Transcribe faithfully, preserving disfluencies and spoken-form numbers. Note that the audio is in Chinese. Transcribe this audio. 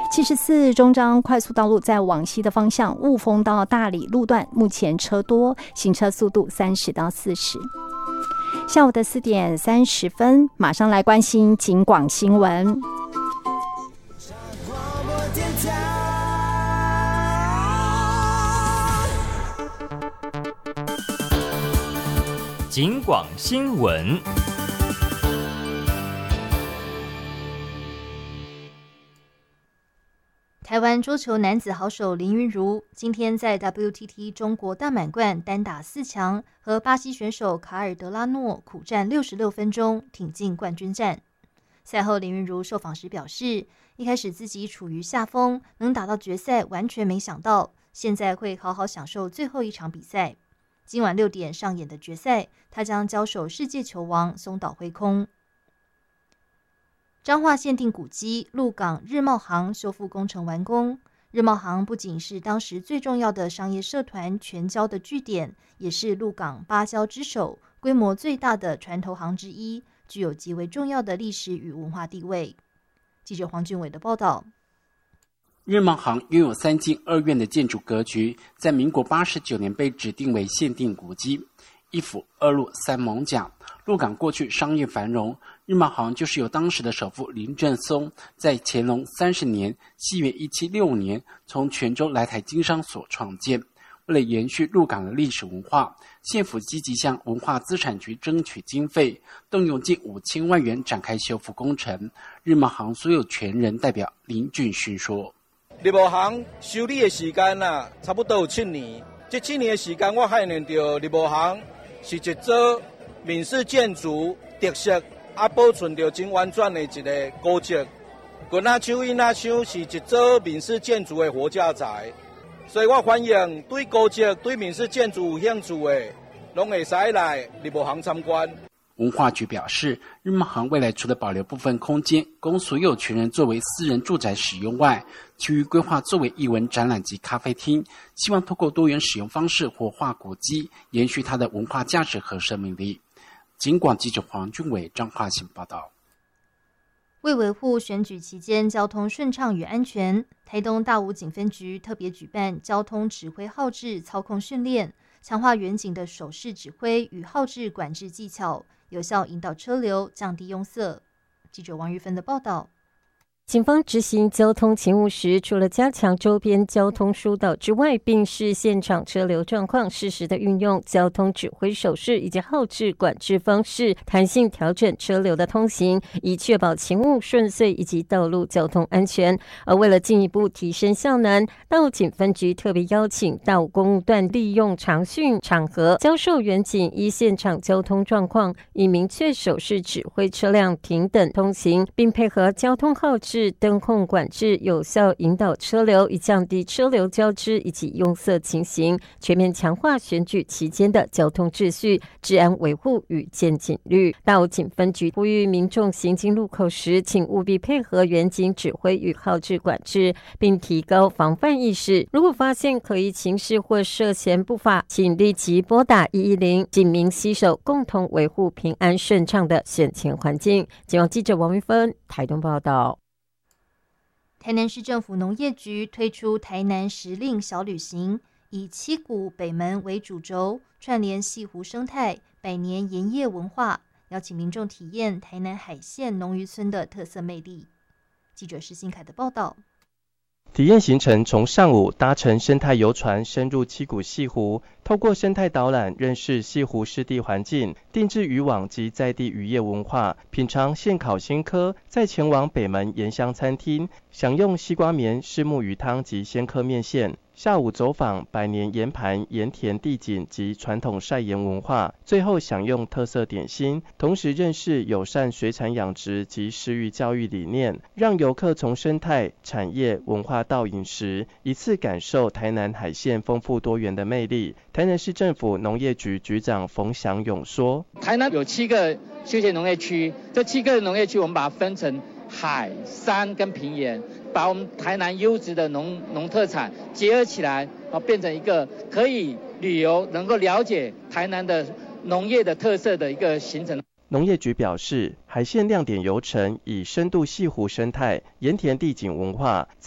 七十四中彰快速道路在往西的方向雾峰到大里路段，目前车多，行车速度三十到四十。下午的四点三十分，马上来关心警广新闻。 警广新闻。 台湾桌球男子好手林昀儒今天在 W T T 中国大满贯单打四强，和巴西选手卡尔德拉诺苦战六十六分钟，挺进冠军战。赛后林昀儒受访时表示，一开始自己处于下风，能打到决赛完全没想到，现在会好好享受最后一场比赛。今晚六点上演的决赛，他将交手世界球王松岛辉空。彰化限定古迹鹿港日茂行修复工程完工。日茂行不仅是当时最重要的商业社团全交的据点，也是鹿港八交之首、规模最大的船头行之一，具有极为重要的历史与文化地位。记者黄俊伟的报道。 日茂行拥有三进二院的建筑格局，在民国八十九年被指定为限定古迹。一府二路三艋甲，鹿港过去商业繁荣，日茂行就是由当时的首富林正松在乾隆三十年西元一七六五年从泉州来台经商所创建。为了延续鹿港的历史文化，县府积极向文化资产局争取经费，动用近五千万元展开修复工程。日茂行所有权人代表林俊勋说：“ 日茂行修理的时间啊，差不多有七年。这七年的时间，我发现到日茂行是一座闽式建筑特色啊，保存着真完整的一个古迹。滚啊树、印啊树是一座闽式建筑的活架材，所以我欢迎对古迹、对闽式建筑有兴趣的，拢会使来日茂行参观。” 文化局表示，日茂行未来除了保留部分空间供所有权人作为私人住宅使用外，其余规划作为艺文展览及咖啡厅，希望透过多元使用方式活化古迹，延续它的文化价值和生命力。警广记者黄俊伟、彰化县报道。 为维护选举期间交通顺畅与安全，台东大武警分局特别举办交通指挥号志操控训练，强化员警的手势指挥与号志管制技巧，有效引导车流，降低拥塞。记者王玉芬的报道。 警方执行交通勤务时，除了加强周边交通疏导之外，并视现场车流状况，适时的运用交通指挥手势以及号志管制方式，弹性调整车流的通行，以确保勤务顺遂以及道路交通安全。而为了进一步提升效能，大武警分局特别邀请大武公路段利用常训场合，教授员警依现场交通状况，以明确手势指挥车辆停等通行，并配合交通号志灯控管制，有效引导车流，以降低车流交织以及拥塞情形，全面强化选举期间的交通秩序、治安维护与见警率。大武警分局呼吁民众行经路口时，请务必配合员警指挥与号志管制，并提高防范意识。如果发现可疑情事或涉嫌不法，请立即拨打一一零，警民携手，共同维护平安顺畅的选前环境。警广记者王玉芬台东报道。 台南市政府农业局推出台南时令小旅行，以七股北门为主轴，串联西湖生态、百年盐业文化，邀请民众体验台南海线农渔村的特色魅力。记者施新凯的报道。 体验行程从上午搭乘生态游船深入七股西湖，透过生态导览认识西湖湿地环境、定制渔网及在地渔业文化，品尝现烤新科，再前往北门盐香餐厅，享用西瓜棉、虱目鱼汤及鲜科面线。下午走访百年盐盘、盐田地景及传统晒盐文化，最后享用特色点心，同时认识友善水产养殖及食育教育理念，让游客从生态、产业、文化到饮食，一次感受台南海线丰富多元的魅力。台南市政府农业局局长冯祥勇说：“ 台南有七个休闲农业区，这七个农业区我们把它分成海、山跟平原，把我们台南优质的农农特产结合起来，变成一个可以旅游、能够了解台南的农业的特色的一个行程。” 农业局表示，海线亮点游程以深度西湖生态、盐田地景文化、